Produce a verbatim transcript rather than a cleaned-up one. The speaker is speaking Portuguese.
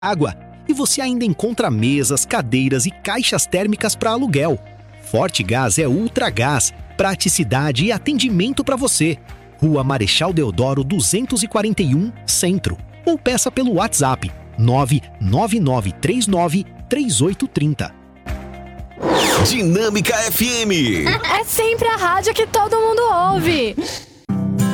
água. E você ainda encontra mesas, cadeiras e caixas térmicas para aluguel. Forte Gás é Ultra Gás, praticidade e atendimento para você. Rua Marechal Deodoro duzentos e quarenta e um, Centro. Ou peça pelo WhatsApp nove nove nove três nove três oito três zero. Dinâmica F M. É sempre a rádio que todo mundo ouve.